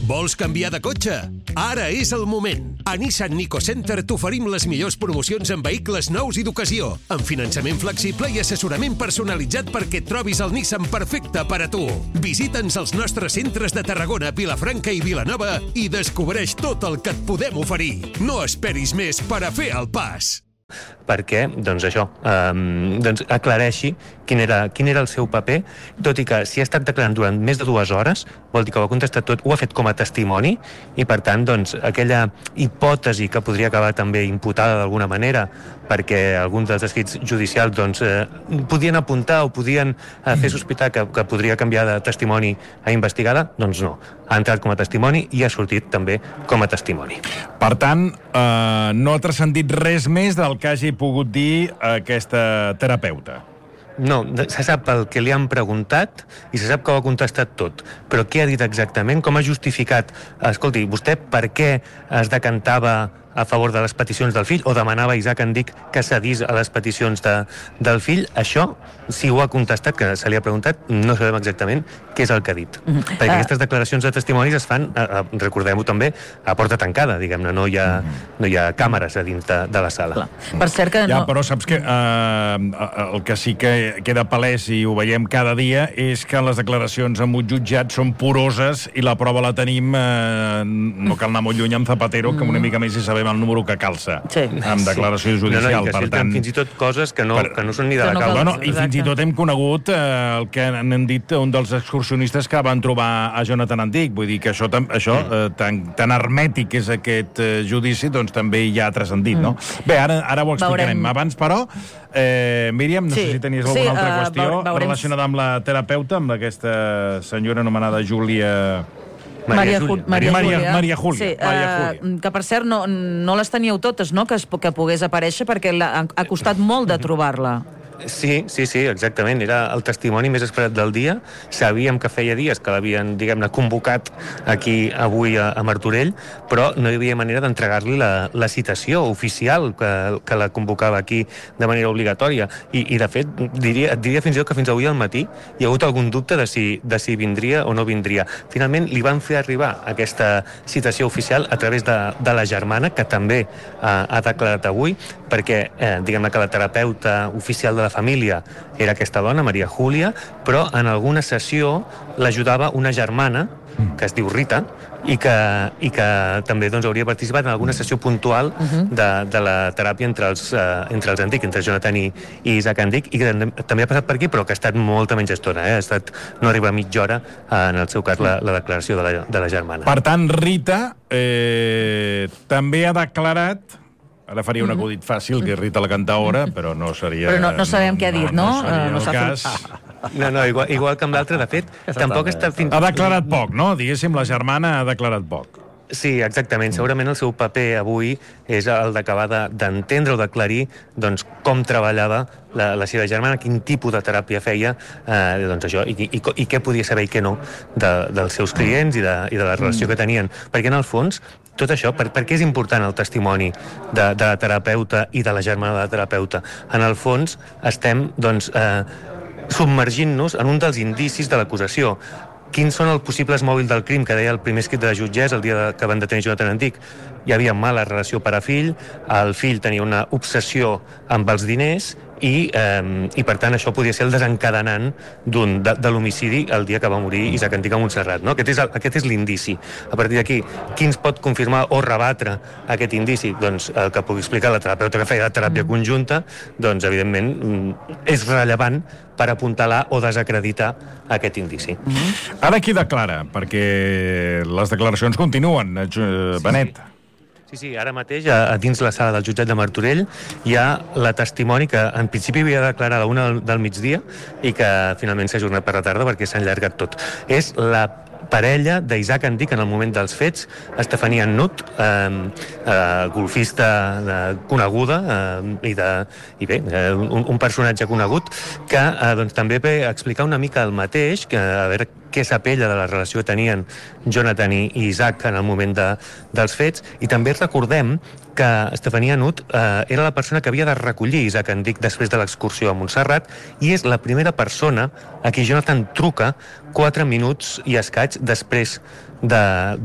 Vols canviar de cotxe? Ara és el moment. A Nissan Nico Center t'oferim les millors promocions en vehicles nous i d'ocasió, amb finançament flexible i assessorament personalitzat perquè et trobis el Nissan perfecte per a tu. Visita'ns als nostres centres de Tarragona, Vilafranca i Vilanova i descobreix tot el que et podem oferir. No esperis més per a fer el pas. Perquè, doncs això, aclareixi quin era el seu paper, tot i que si ha estat declarant durant més de 2 hores, vol dir que ho ha contestat tot, ho ha fet com a testimoni, i per tant, doncs, aquella hipòtesi que podria acabar també imputada d'alguna manera, perquè alguns dels escrits judicials doncs, podien apuntar o podien fer sospitar que podria canviar de testimoni a investigada, doncs no. Ha entrat com a testimoni i ha sortit també com a testimoni. Per tant, no ha transcendit res més del que hagi pogut dir aquesta terapeuta. No, se sap el que li han preguntat i se sap que ho ha contestat tot. Però què ha dit exactament? Com ha justificat? Escolti, vostè per què es decantava a favor de les peticions del fill o demanava a Isaac Andic que cedís a les peticions del fill? Això, si ho ha contestat, que se li ha preguntat, no sabem exactament què és el que ha dit. Perquè aquestes declaracions de testimonis es fan, recordem-ho també, a porta tancada, diguem-ne, no hi ha càmeres a dins de la sala. Clar. Per cert que no... Ja, però saps que el que sí que queda palès i ho veiem cada dia és que les declaracions en un jutjat són poroses i la prova la tenim, no cal anar molt lluny amb Zapatero, que una mica més hi sabem el número que calça, amb declaració judicial. No, i que filtren fins i tot coses que no són ni de la causa. Bueno, i fins i tot hem conegut el que han dit un dels excursionistes que van trobar a Jonathan Andic. Vull dir que això tan hermètic és aquest judici, doncs també hi ha transcendit, no? Bé, ara ho explicarem. Abans, però, Míriam, no sé si tenies alguna altra qüestió relacionada amb la terapeuta, amb aquesta senyora anomenada Júlia... Maria Júlia. Sí, que per cert no les teníeu totes, no?, que pogués aparèixer, perquè ha costat molt de trobar-la. Sí, exactament. Era el testimoni més esperat del dia. Sabíem que feia dies que l'havien, diguem-ne, convocat aquí avui a Martorell, però no hi havia manera d'entregar-li la citació oficial que la convocava aquí de manera obligatòria. I de fet, diria fins i tot que fins avui al matí hi ha hagut algun dubte de si vindria o no vindria. Finalment li van fer arribar aquesta citació oficial a través de la germana, que també ha declarat avui, perquè, diguem-ne, que la terapeuta oficial de la família era aquesta dona, Maria Júlia, però en alguna sessió l'ajudava una germana que es diu Rita i que també doncs, hauria participat en alguna sessió puntual de la teràpia entre els Andic, entre Jonathan i Isaac Andic, i que també ha passat per aquí, però que ha estat molta menys estona. No arriba a mitja hora, en el seu cas, la declaració de la germana. Per tant, Rita també ha declarat... Ara faria un acudit fàcil, que és Rita la cantaora, però no seria... Però no sabem què ha dit, no? No seria el cas. No, igual que amb l'altre, de fet, tampoc està... Ha declarat poc, no? Diguéssim, la germana ha declarat poc. Sí, exactament. Segurament el seu paper avui és el d'acabar d'entendre o d'aclarir doncs, com treballava la seva germana, quin tipus de teràpia feia, doncs això, i què podia saber i què no dels seus clients i de la relació que tenien. Perquè, en el fons, tot això, per què és important el testimoni de la terapeuta i de la germana de la terapeuta? En el fons, estem doncs, submergint-nos en un dels indicis de l'acusació. Quins són els possibles mòbils del crim, que deia el primer escrit de la jutgessa el dia que van detenir Jonathan Andic? Hi havia mala relació pare-fill, el fill tenia una obsessió amb els diners i per tant això podia ser el desencadenant de l'homicidi el dia que va morir Isaac Andic a Montserrat, no? Aquest és l'indici. A partir d'aquí, qui ens pot confirmar o rebatre aquest indici? Doncs el que pugui explicar la terapeuta que feia la teràpia conjunta, doncs evidentment és rellevant per apuntalar o desacreditar aquest indici. Ara qui declara? Perquè les declaracions continuen, Benet. Sí, ara mateix, a dins la sala del jutjat de Martorell, hi ha la testimoni que en principi havia de declarar a la 1 del migdia i que finalment s'ha ajornat per la tarda perquè s'ha allargat tot. És la parella d'Isaac Andic en el moment dels fets, Estefania Nut, golfista coneguda i bé, un personatge conegut que doncs, també ve a explicar una mica el mateix, a veure què sap ella de la relació que tenien Jonathan i Isaac en el moment dels fets, i també recordem que Estefania Nut era la persona que havia de recollir Isaac Andic després de l'excursió a Montserrat i és la primera persona a qui Jonathan truca 4 minuts i escaig després de